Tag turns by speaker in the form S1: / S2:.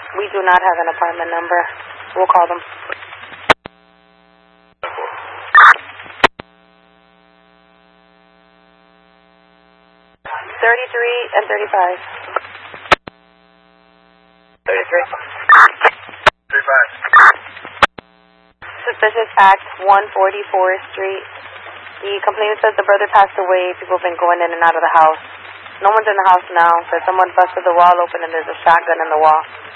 S1: We do not have an apartment number. We'll call them. 33 and 35.
S2: 33. 35.
S1: Suspicious Act, 144th Street. The complainant says the brother passed away. People have been going in and out of the house. No one's in the house now, but someone busted the wall open and there's a shotgun in the wall.